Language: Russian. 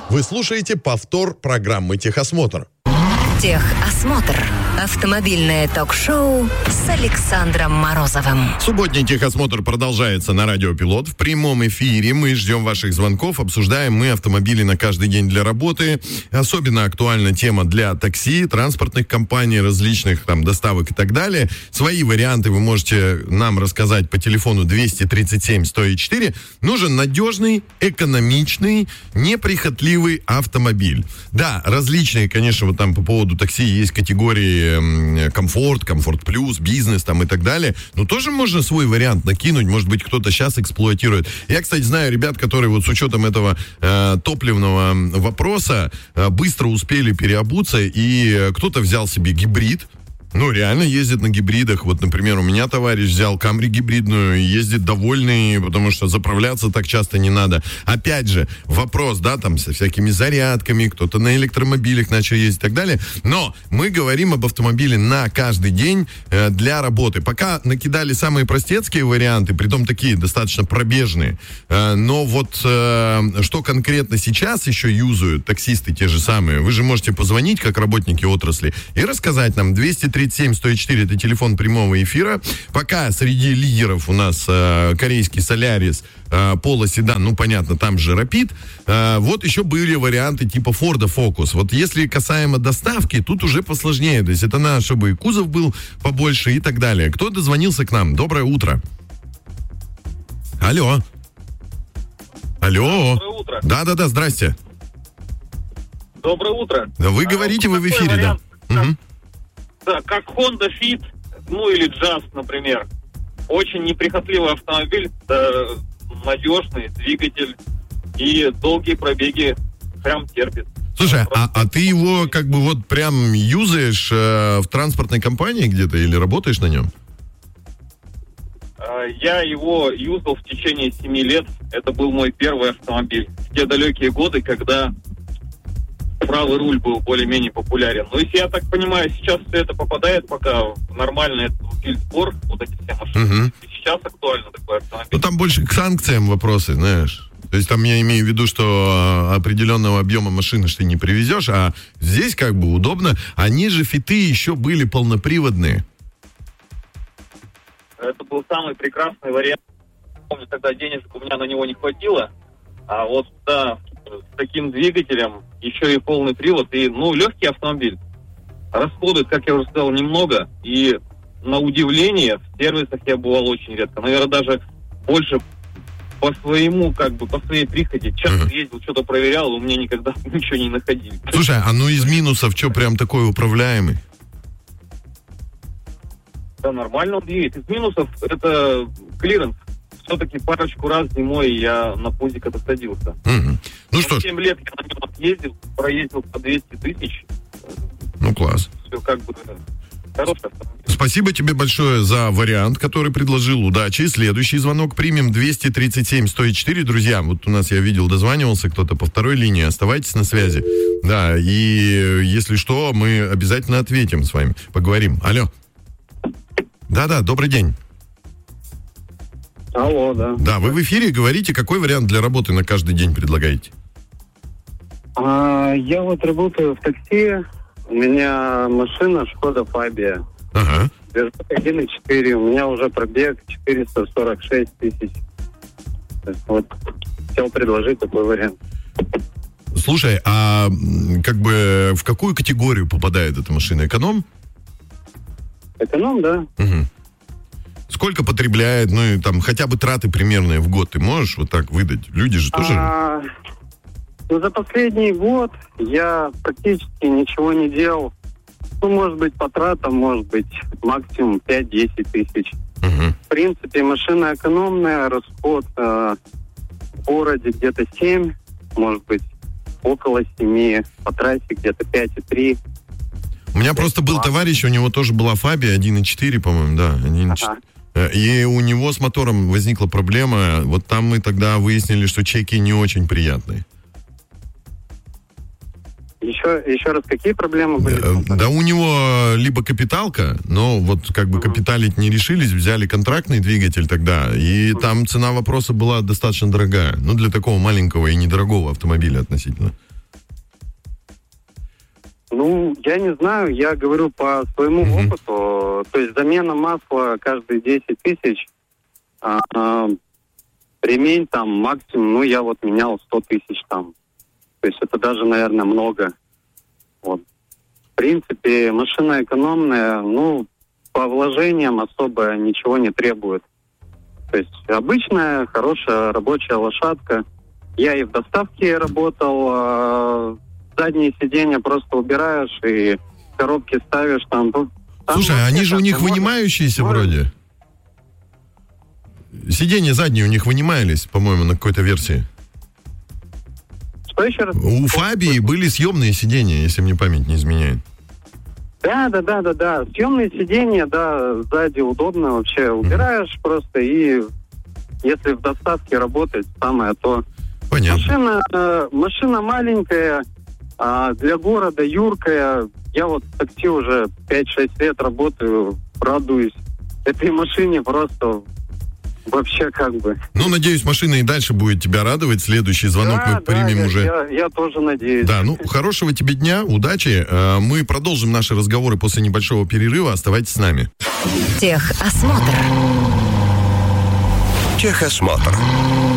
Вы слушаете повтор программы «Техосмотр». Техосмотр. Автомобильное ток-шоу с Александром Морозовым. Субботний техосмотр продолжается на Радио Пилот. В прямом эфире мы ждем ваших звонков. Обсуждаем мы автомобили на каждый день для работы. Особенно актуальна тема для такси, транспортных компаний, различных там доставок и так далее. Свои варианты вы можете нам рассказать по телефону 237-104. Нужен надежный, экономичный, неприхотливый автомобиль. Да, различные, конечно, вот там по поводу такси есть категории комфорт плюс, бизнес там и так далее. Но тоже можно свой вариант накинуть. Может быть, кто-то сейчас эксплуатирует. Я, кстати, знаю ребят, которые вот с учетом этого топливного вопроса быстро успели переобуться, и кто-то взял себе гибрид. Ну, реально ездит на гибридах. Вот, например, у меня товарищ взял Камри гибридную и ездит довольный, потому что заправляться так часто не надо. Опять же, вопрос, да, там, со всякими зарядками, кто-то на электромобилях начал ездить и так далее. Но мы говорим об автомобиле на каждый день для работы. Пока накидали самые простецкие варианты, притом такие достаточно пробежные. Но вот что конкретно сейчас еще юзают таксисты те же самые, вы же можете позвонить, как работники отрасли, и рассказать нам. 237-104 это телефон прямого эфира. Пока среди лидеров у нас корейский Солярис, Polo седан, ну понятно, там же Rapid. Вот еще были варианты типа Ford Focus. Вот если касаемо доставки, тут уже посложнее. То есть это надо, чтобы и кузов был побольше и так далее. Кто дозвонился к нам? Доброе утро. Алло. Алло. Доброе утро. Да, здрасте. Доброе утро. Да, вы говорите, вы в эфире, вариант, да. Да, как Honda Fit, ну или Jazz, например. Очень неприхотливый автомобиль, надежный двигатель и долгие пробеги прям терпит. Слушай, а ты его как бы вот прям юзаешь в транспортной компании где-то или работаешь на нем? Я его юзал в течение 7 лет. Это был мой первый автомобиль. В те далекие годы, когда правый руль был более-менее популярен. Но если я так понимаю, сейчас все это попадает пока в нормальный сбор, вот эти все машины. И сейчас актуально такой автомобиль. Ну, там больше к санкциям вопросы, знаешь. То есть там я имею в виду, что определенного объема машины ты не привезешь, а здесь как бы удобно. Они же фиты еще были полноприводные. Это был самый прекрасный вариант. Помню, тогда денежек у меня на него не хватило. А вот, да, с таким двигателем, еще и полный привод, и, легкий автомобиль. Расходует, как я уже сказал, немного, и на удивление в сервисах я бывал очень редко. Наверное, даже больше по своему, по своей прихоти. Часто ездил, что-то проверял, у меня никогда ничего не находили. Слушай, а из минусов что, прям такой управляемый? Да, нормально он двигает. Из минусов это клиренс. Все-таки парочку раз зимой я на пузико досадился. Ну что ж. 7 лет я на нем ездил, проездил по 200 тысяч. Ну, класс. Все хороший автомобиль. Спасибо тебе большое за вариант, который предложил. Удачи. Следующий звонок примем. 237-104. Друзья, вот у нас, я видел, дозванивался кто-то по второй линии. Оставайтесь на связи. Да, и если что, мы обязательно ответим с вами. Поговорим. Алло. Да, добрый день. Алло, да. Да, вы в эфире, говорите, какой вариант для работы на каждый день предлагаете? Я вот работаю в такси. У меня машина Шкода Фабия. Ага. Движок 1.4. У меня уже пробег 446 тысяч. Вот, хотел предложить такой вариант. Слушай, а в какую категорию попадает эта машина? Эконом? Эконом, да. Угу. Сколько потребляет, и там хотя бы траты примерные в год ты можешь вот так выдать? Люди же тоже... За последний год я практически ничего не делал. Может быть, по тратам, может быть, максимум 5-10 тысяч. В принципе, машина экономная, расход в городе где-то 7, может быть, около 7, по трассе где-то 5,3. У меня просто был товарищ, у него тоже была Фабия 1.4, по-моему, да, 1.4. И у него с мотором возникла проблема. Вот там мы тогда выяснили, что чеки не очень приятные. Еще раз, какие проблемы были? Да, у него либо капиталка, но вот капиталить не решились, взяли контрактный двигатель тогда, и там цена вопроса была достаточно дорогая. Для такого маленького и недорогого автомобиля относительно. Ну, я не знаю, я говорю по своему опыту. То есть замена масла каждые 10 тысяч, ремень там максимум, ну, я вот менял 100 тысяч там. То есть это даже, наверное, много. Вот. В принципе, машина экономная, ну, по вложениям особо ничего не требует. То есть обычная, хорошая рабочая лошадка. Я и в доставке работал, задние сиденья просто убираешь и коробки ставишь там. Слушай, они же у них вынимающиеся вроде. Сиденья задние у них вынимались, по-моему, на какой-то версии. Что еще раз? У Фабии были съемные сиденья, если мне память не изменяет. Да. Съемные сиденья, да, сзади удобно вообще. Убираешь просто и если в доставке работать, самое то. Понятно. Машина маленькая, для города юркая. Я вот в такси уже 5-6 лет работаю, радуюсь этой машине просто вообще как бы. Ну, надеюсь, машина и дальше будет тебя радовать. Следующий звонок мы примем уже. Я тоже надеюсь. Да, ну, хорошего тебе дня, удачи. Мы продолжим наши разговоры после небольшого перерыва. Оставайтесь с нами. Техосмотр. Техосмотр.